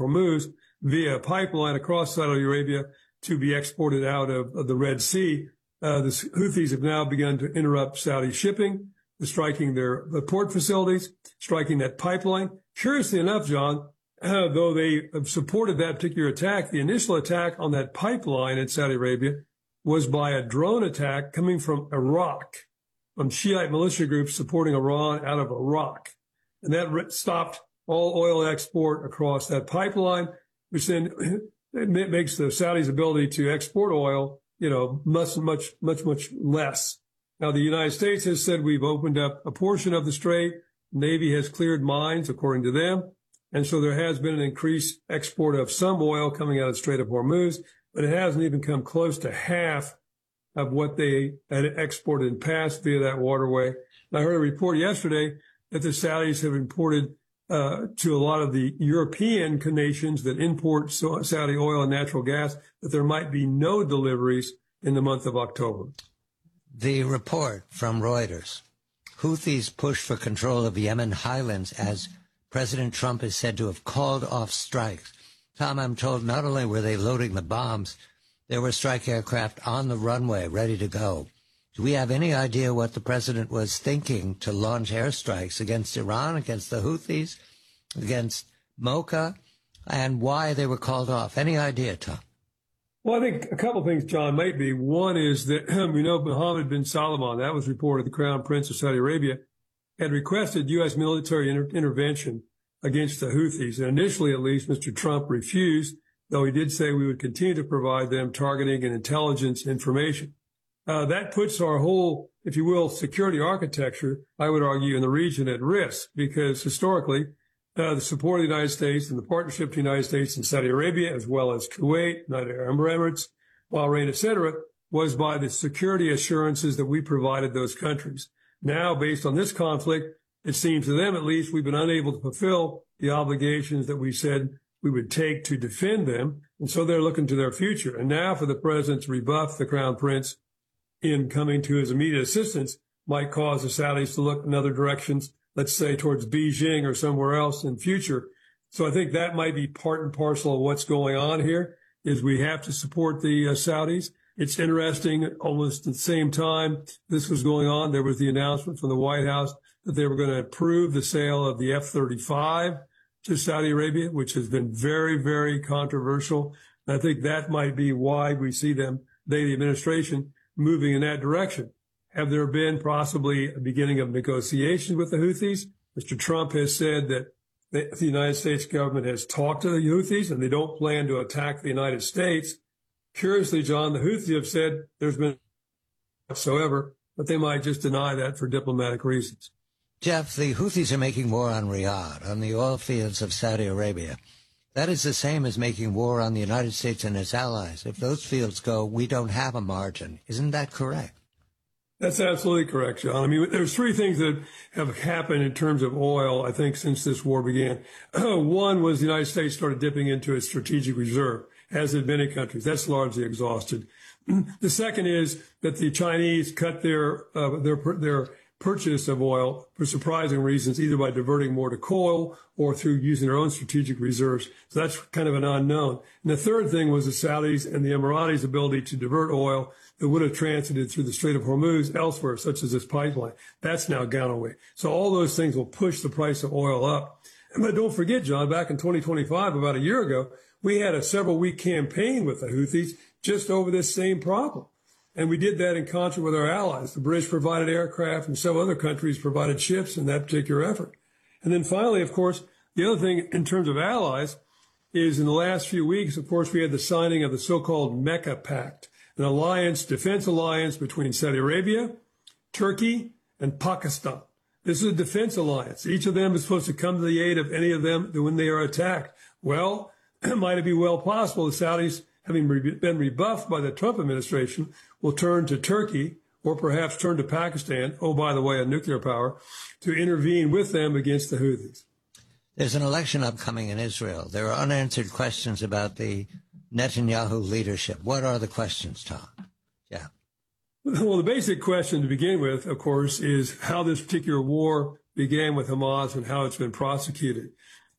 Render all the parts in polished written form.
Hormuz via a pipeline across Saudi Arabia to be exported out of the Red Sea. The Houthis have now begun to interrupt Saudi shipping, striking their port facilities, striking that pipeline. Curiously enough, John, though they have supported that particular attack, the initial attack on that pipeline in Saudi Arabia was by a drone attack coming from Iraq, from Shiite militia groups supporting Iran out of Iraq. And that stopped all oil export across that pipeline, which then it makes the Saudis' ability to export oil, much less. Now, the United States has said we've opened up a portion of the strait. Navy has cleared mines, according to them. And so there has been an increased export of some oil coming out of the Strait of Hormuz, but it hasn't even come close to half of what they had exported in the past via that waterway. And I heard a report yesterday that the Saudis have imported to a lot of the European nations that import Saudi oil and natural gas, that there might be no deliveries in the month of October. The report from Reuters, Houthis push for control of Yemen highlands as President Trump is said to have called off strikes. Tom, I'm told not only were they loading the bombs, there were strike aircraft on the runway ready to go. Do we have any idea what the president was thinking to launch airstrikes against Iran, against the Houthis, against Mocha, and why they were called off? Any idea, Tom? Well, I think a couple of things, John, might be. One is that we know Mohammed bin Salman, that was reported, the Crown Prince of Saudi Arabia, had requested U.S. military intervention against the Houthis. And initially, at least, Mr. Trump refused, though he did say we would continue to provide them targeting and intelligence information. That puts our whole, if you will, security architecture, I would argue, in the region at risk, because historically, the support of the United States and the partnership between the United States and Saudi Arabia, as well as Kuwait, United Arab Emirates, Bahrain, et cetera, was by the security assurances that we provided those countries. Now, based on this conflict, it seems to them, at least, we've been unable to fulfill the obligations that we said we would take to defend them. And so they're looking to their future. And now for the president to rebuff the Crown Prince in coming to his immediate assistance might cause the Saudis to look in other directions, let's say towards Beijing or somewhere else in future. So I think that might be part and parcel of what's going on here, is we have to support the Saudis. It's interesting, almost at the same time this was going on, there was the announcement from the White House that they were going to approve the sale of the F-35 to Saudi Arabia, which has been very, very controversial. And I think that might be why we see them, the administration, moving in that direction. Have there been possibly a beginning of negotiations with the Houthis? Mr. Trump has said that the United States government has talked to the Houthis and they don't plan to attack the United States. Curiously, John, the Houthis have said there's been whatsoever, but they might just deny that for diplomatic reasons. Jeff, the Houthis are making war on Riyadh, on the oil fields of Saudi Arabia. That is the same as making war on the United States and its allies. If those fields go, we don't have a margin. Isn't that correct? That's absolutely correct, John. I mean, there's three things that have happened in terms of oil, I think, since this war began. One was the United States started dipping into its strategic reserve, as did many countries. That's largely exhausted. The second is that the Chinese cut their purchase of oil for surprising reasons, either by diverting more to coal or through using their own strategic reserves. So that's kind of an unknown. And the third thing was the Saudis and the Emiratis' ability to divert oil that would have transited through the Strait of Hormuz elsewhere, such as this pipeline. That's now gone away. So all those things will push the price of oil up. But don't forget, John, back in 2025, about a year ago, we had a several-week campaign with the Houthis just over this same problem. And we did that in concert with our allies. The British provided aircraft and several other countries provided ships in that particular effort. And then finally, of course, the other thing in terms of allies is in the last few weeks, of course, we had the signing of the so-called Mecca Pact, an alliance, defense alliance between Saudi Arabia, Turkey, and Pakistan. This is a defense alliance. Each of them is supposed to come to the aid of any of them when they are attacked. Well, it might be well possible the Saudis, having been rebuffed by the Trump administration, will turn to Turkey or perhaps turn to Pakistan, oh, by the way, a nuclear power, to intervene with them against the Houthis. There's an election upcoming in Israel. There are unanswered questions about the Netanyahu leadership. What are the questions, Tom? Yeah. Well, the basic question to begin with, of course, is how this particular war began with Hamas and how it's been prosecuted.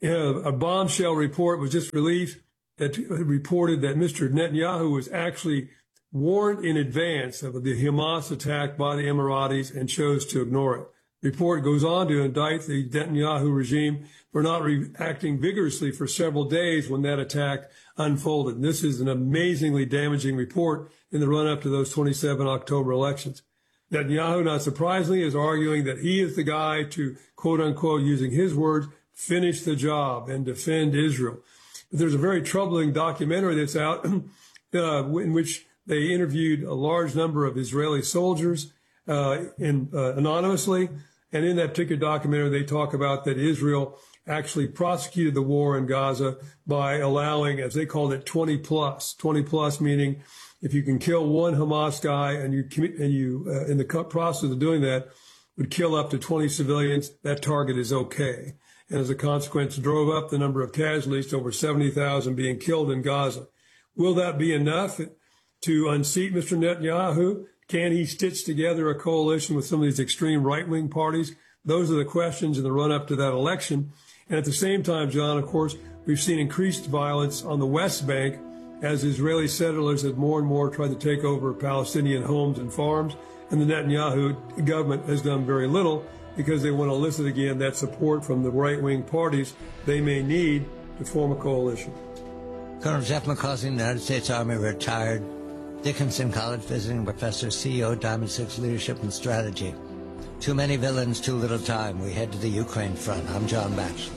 A bombshell report was just released that reported that Mr. Netanyahu was actually warned in advance of the Hamas attack by the Emiratis and chose to ignore it. The report goes on to indict the Netanyahu regime for not reacting vigorously for several days when that attack unfolded. And this is an amazingly damaging report in the run-up to those 27 October elections. Netanyahu, not surprisingly, is arguing that he is the guy to, quote unquote, using his words, finish the job and defend Israel. But there's a very troubling documentary that's out in which they interviewed a large number of Israeli soldiers anonymously. And in that particular documentary, they talk about that Israel actually prosecuted the war in Gaza by allowing, as they called it, 20 plus, meaning if you can kill one Hamas guy and you in the process of doing that would kill up to 20 civilians, that target is okay. And as a consequence, drove up the number of casualties to over 70,000 being killed in Gaza. Will that be enough to unseat Mr. Netanyahu? Can he stitch together a coalition with some of these extreme right-wing parties? Those are the questions in the run-up to that election. And at the same time, John, of course, we've seen increased violence on the West Bank as Israeli settlers have more and more tried to take over Palestinian homes and farms. And the Netanyahu government has done very little because they want to elicit again that support from the right-wing parties they may need to form a coalition. Colonel Jeff McCausey, United States Army, retired. Dickinson College visiting professor, CEO, Diamond Six Leadership and Strategy. Too many villains, too little time. We head to the Ukraine front. I'm John Batchelor.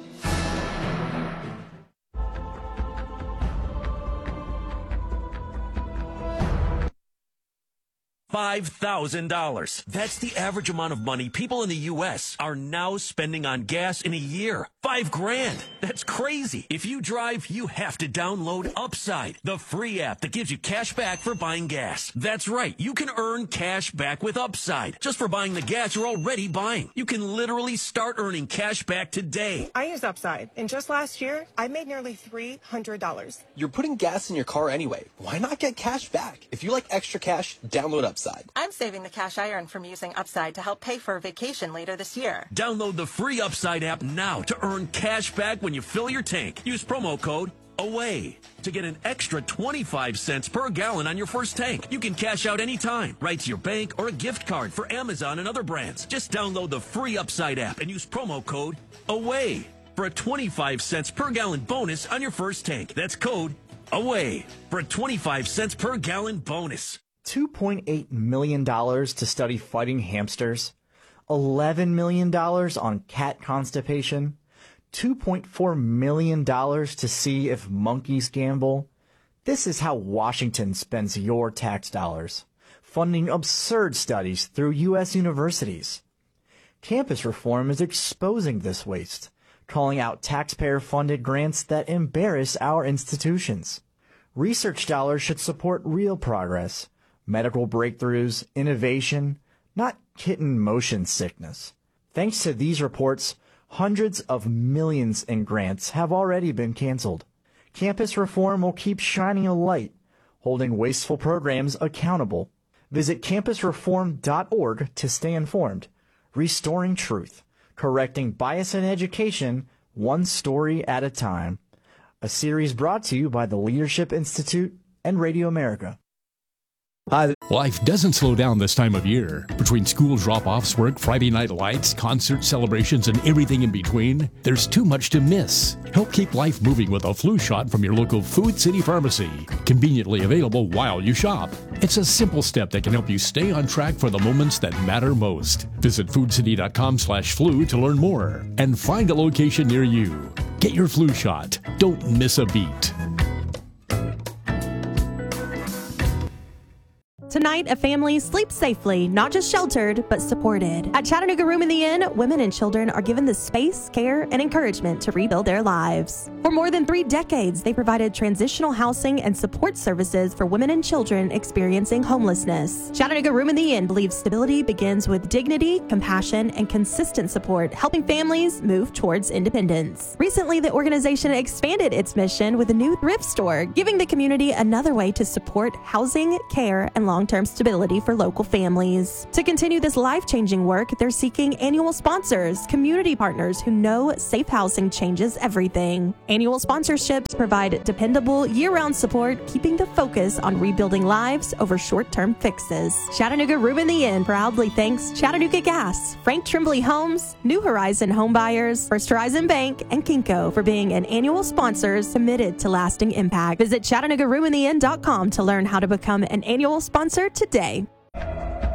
$5,000. That's the average amount of money people in the U.S. are now spending on gas in a year. $5,000. That's crazy. If you drive, you have to download Upside, the free app that gives you cash back for buying gas. That's right. You can earn cash back with Upside just for buying the gas you're already buying. You can literally start earning cash back today. I use Upside, and just last year, I made nearly $300. You're putting gas in your car anyway. Why not get cash back? If you like extra cash, download Upside. I'm saving the cash I earn from using Upside to help pay for a vacation later this year. Download the free Upside app now to earn cash back when you fill your tank. Use promo code AWAY to get an extra 25 cents per gallon on your first tank. You can cash out anytime, right to your bank or a gift card for Amazon and other brands. Just download the free Upside app and use promo code AWAY for a 25 cents per gallon bonus on your first tank. That's code AWAY for a 25 cents per gallon bonus. $2.8 million to study fighting hamsters, $11 million on cat constipation, $2.4 million to see if monkeys gamble. This is how Washington spends your tax dollars, funding absurd studies through U.S. universities. Campus reform is exposing this waste, calling out taxpayer-funded grants that embarrass our institutions. Research dollars should support real progress, medical breakthroughs, innovation, not kitten motion sickness. Thanks to these reports, hundreds of millions in grants have already been canceled. Campus reform will keep shining a light, holding wasteful programs accountable. Visit campusreform.org to stay informed. Restoring truth, correcting bias in education, one story at a time. A series brought to you by the Leadership Institute and Radio America. Life doesn't slow down this time of year. Between school drop-offs, work, Friday night lights, concert celebrations, and everything in between, there's too much to miss. Help keep life moving with a flu shot from your local Food City Pharmacy. Conveniently available while you shop. It's a simple step that can help you stay on track for the moments that matter most. Visit foodcity.com/flu to learn more and find a location near you. Get your flu shot. Don't miss a beat. Tonight, a family sleeps safely, not just sheltered, but supported. At Chattanooga Room in the Inn, women and children are given the space, care, and encouragement to rebuild their lives. For more than 3 decades, they provided transitional housing and support services for women and children experiencing homelessness. Chattanooga Room in the Inn believes stability begins with dignity, compassion, and consistent support, helping families move towards independence. Recently, the organization expanded its mission with a new thrift store, giving the community another way to support housing, care, and long long-term stability for local families. To continue this life-changing work, they're seeking annual sponsors, community partners who know safe housing changes everything. Annual sponsorships provide dependable, year-round support, keeping the focus on rebuilding lives over short-term fixes. Chattanooga Room in the Inn proudly thanks Chattanooga Gas, Frank Tremblay Homes, New Horizon Home Buyers, First Horizon Bank, and Kinko for being an annual sponsors committed to lasting impact. Visit ChattanoogaRoomInTheInn.com to learn how to become an annual sponsor today.